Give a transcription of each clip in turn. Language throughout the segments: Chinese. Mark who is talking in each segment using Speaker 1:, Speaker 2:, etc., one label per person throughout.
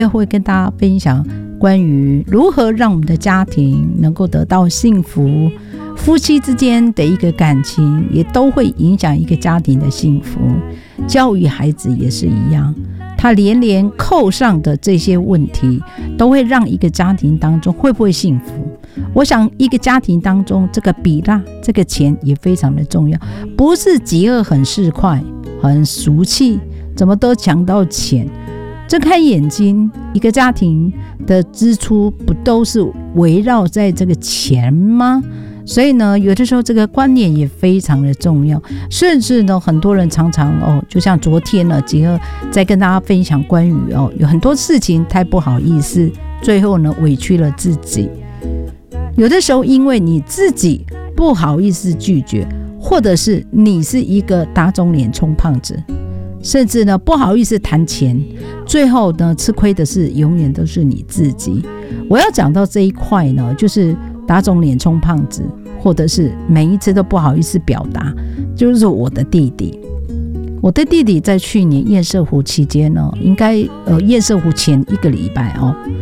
Speaker 1: 会跟大家分享关于如何让我们的家庭能够得到幸福，夫妻之间的一个感情也都会影响一个家庭的幸福，教育孩子也是一样，他连连扣上的这些问题都会让一个家庭当中会不会幸福。我想一个家庭当中这个比例，这个钱也非常的重要，不是极恶很市侩很俗气，怎么都讲到钱。睁开眼睛，一个家庭的支出不都是围绕在这个钱吗？所以呢，有的时候这个观念也非常的重要。甚至呢，很多人常常就像昨天呢，杰儿在跟大家分享关于有很多事情太不好意思，最后呢委屈了自己。有的时候因为你自己不好意思拒绝，或者是你是一个打肿脸充胖子，甚至呢不好意思谈钱，最后呢吃亏的是永远都是你自己。我要讲到这一块呢，就是打肿脸充胖子，或者是每一次都不好意思表达，就是我的弟弟。我的弟弟在去年堰社湖期间呢，应该堰社湖前1个礼拜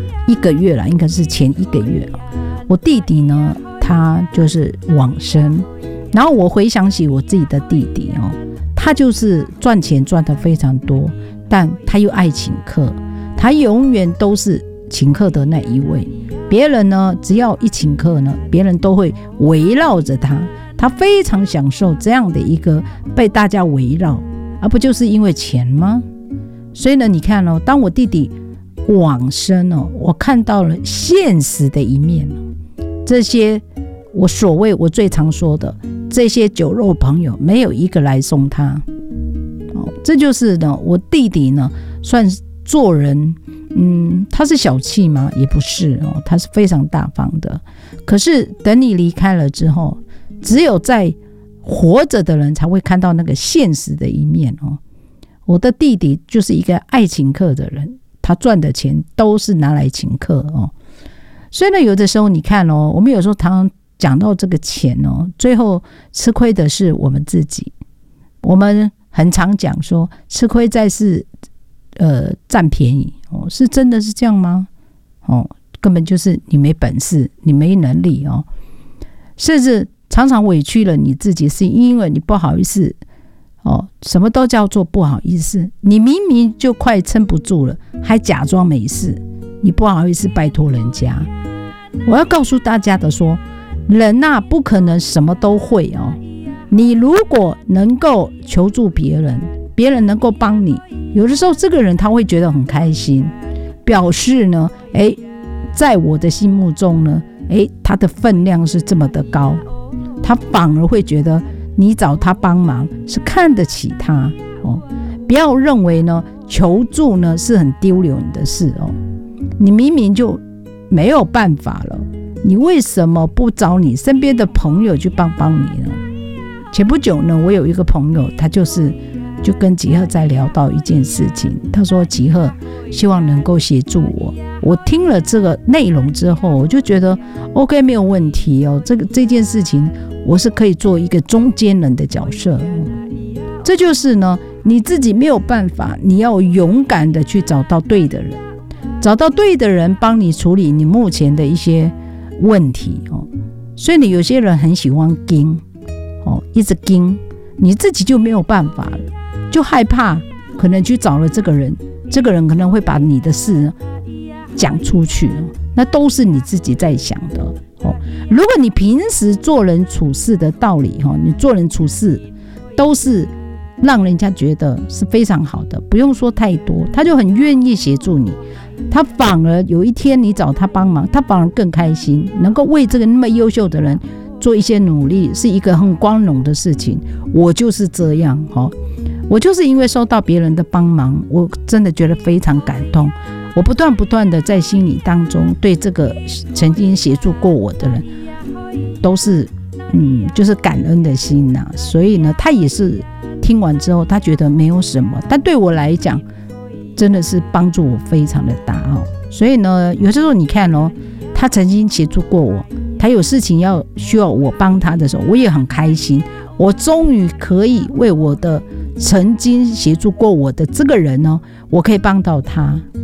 Speaker 1: 1个月啦，应该是前1个月我弟弟呢他就是往生。然后我回想起我自己的弟弟他就是赚钱赚得非常多，但他又爱请客，他永远都是请客的那一位。别人呢只要一请客呢，别人都会围绕着他，他非常享受这样的一个被大家围绕，而不就是因为钱吗？所以呢，你看当我弟弟往生我看到了现实的一面。这些我最常说的这些酒肉朋友，没有一个来送他。这就是呢，我弟弟呢算做人他是小气吗？也不是他是非常大方的。可是等你离开了之后，只有在活着的人才会看到那个现实的一面我的弟弟就是一个爱请客的人，他赚的钱都是拿来请客所以呢，有的时候你看我们有时候常常讲到这个钱最后吃亏的是我们自己。我们很常讲说吃亏在是占便宜是真的是这样吗？根本就是你没本事，你没能力甚至常常委屈了你自己，是因为你不好意思什么都叫做不好意思。你明明就快撑不住了，还假装没事，你不好意思拜托人家。我要告诉大家的说，人不可能什么都会你如果能够求助别人，别人能够帮你，有的时候这个人他会觉得很开心，表示呢在我的心目中呢他的分量是这么的高，他反而会觉得你找他帮忙是看得起他不要认为呢求助呢是很丢脸的事你明明就没有办法了，你为什么不找你身边的朋友去帮你呢？前不久呢，我有一个朋友，他就跟吉赫在聊到一件事情，他说吉赫希望能够协助我。我听了这个内容之后，我就觉得 OK 没有问题这件事情我是可以做一个中间人的角色这就是呢你自己没有办法，你要勇敢的去找到对的人，找到对的人帮你处理你目前的一些问题所以你有些人很喜欢盯一直盯，你自己就没有办法了，就害怕可能去找了这个人，这个人可能会把你的事讲出去那都是你自己在想的如果你平时做人处事的道理你做人处事都是让人家觉得是非常好的，不用说太多，他就很愿意协助你，他反而有一天你找他帮忙，他反而更开心，能够为这个那么优秀的人做一些努力，是一个很光荣的事情。我就是这样我就是因为受到别人的帮忙，我真的觉得非常感动，我不断的在心里当中对这个曾经协助过我的人都是就是感恩的心所以呢他也是听完之后他觉得没有什么，但对我来讲真的是帮助我非常的大所以呢有时候你看他曾经协助过我，他有事情需要我帮他的时候，我也很开心，我终于可以为我的曾经协助过我的这个人我可以帮到他。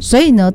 Speaker 1: 所以呢